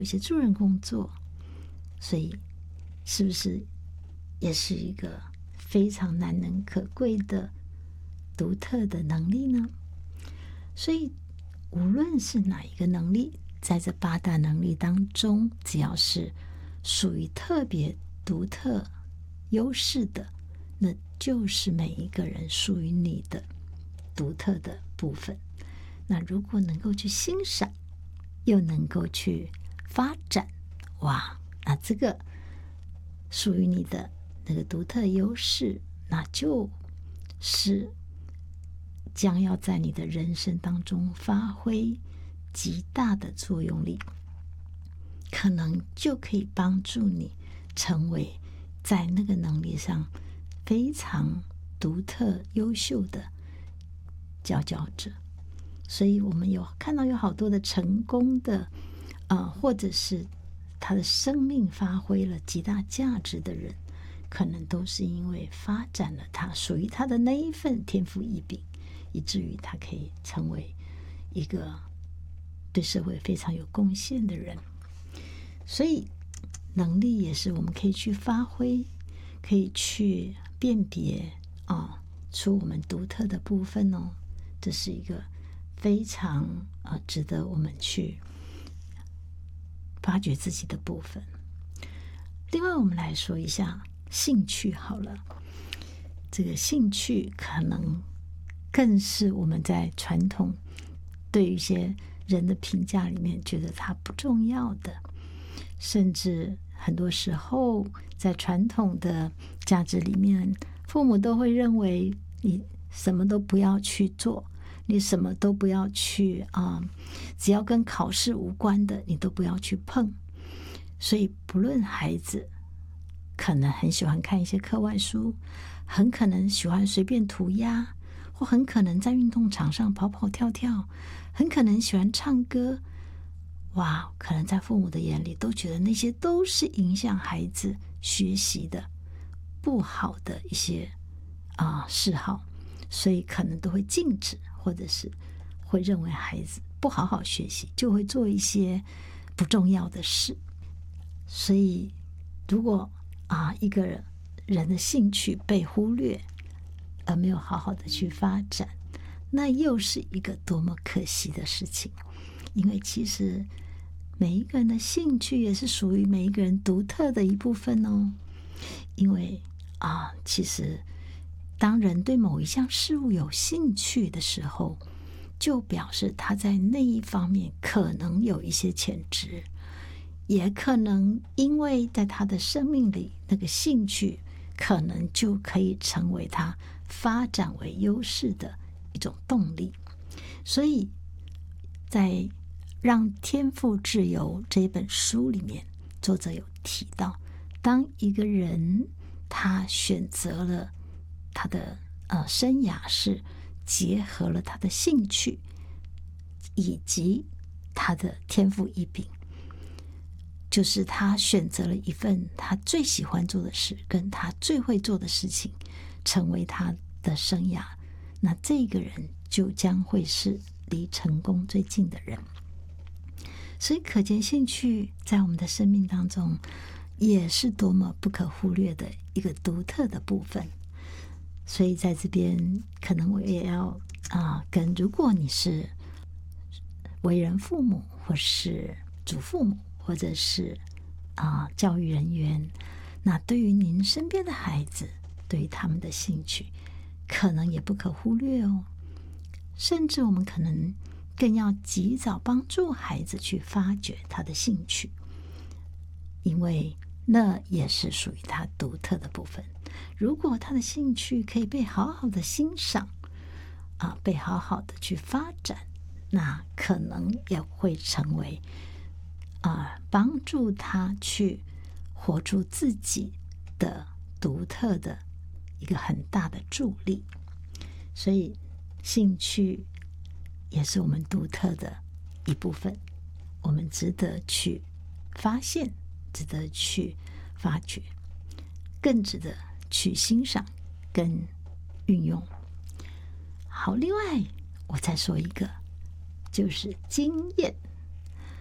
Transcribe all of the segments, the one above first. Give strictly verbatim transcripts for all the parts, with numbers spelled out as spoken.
有些助人工作，所以是不是也是一个非常难能可贵的独特的能力呢？所以无论是哪一个能力，在这八大能力当中，只要是属于特别独特优势的，那就是每一个人属于你的独特的部分。那如果能够去欣赏，又能够去发展，哇，那这个属于你的那个独特优势，那就是将要在你的人生当中发挥极大的作用力，可能就可以帮助你成为在那个能力上非常独特优秀的佼佼者。所以我们有看到有好多的成功的呃，或者是他的生命发挥了极大价值的人，可能都是因为发展了他属于他的那一份天赋异禀，以至于他可以成为一个对社会非常有贡献的人。所以能力也是我们可以去发挥，可以去辨别哦，出我们独特的部分哦，这是一个非常呃值得我们去发掘自己的部分。另外我们来说一下兴趣好了，这个兴趣可能更是我们在传统对于一些人的评价里面觉得它不重要的，甚至很多时候在传统的价值里面，父母都会认为你什么都不要去做，你什么都不要去啊、呃，只要跟考试无关的你都不要去碰。所以不论孩子可能很喜欢看一些课外书，很可能喜欢随便涂鸦，或很可能在运动场上跑跑跳跳，很可能喜欢唱歌，哇，可能在父母的眼里都觉得那些都是影响孩子学习的不好的一些啊、呃、嗜好，所以可能都会禁止，或者是会认为孩子不好好学习，就会做一些不重要的事。所以如果啊一个人的兴趣被忽略，而没有好好的去发展，那又是一个多么可惜的事情。因为其实每一个人的兴趣也是属于每一个人独特的一部分哦。因为啊，其实当人对某一项事物有兴趣的时候，就表示他在那一方面可能有一些潜质，也可能因为在他的生命里，那个兴趣可能就可以成为他发展为优势的一种动力。所以在让天赋自由这一本书里面，作者有提到，当一个人他选择了他的呃生涯是结合了他的兴趣以及他的天赋异禀，就是他选择了一份他最喜欢做的事，跟他最会做的事情，成为他的生涯，那这个人就将会是离成功最近的人。所以可见兴趣在我们的生命当中也是多么不可忽略的一个独特的部分。所以在这边可能我也要啊、呃，跟如果你是为人父母，或是祖父母，或者是啊、呃、教育人员，那对于您身边的孩子，对于他们的兴趣可能也不可忽略哦。甚至我们可能更要及早帮助孩子去发掘他的兴趣，因为那也是属于他独特的部分。如果他的兴趣可以被好好的欣赏啊，被好好的去发展，那可能也会成为啊帮助他去活出自己的独特的一个很大的助力。所以兴趣也是我们独特的一部分，我们值得去发现，值得去发掘，更值得去欣赏跟运用。好，另外我再说一个，就是经验。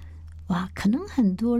哇，可能很多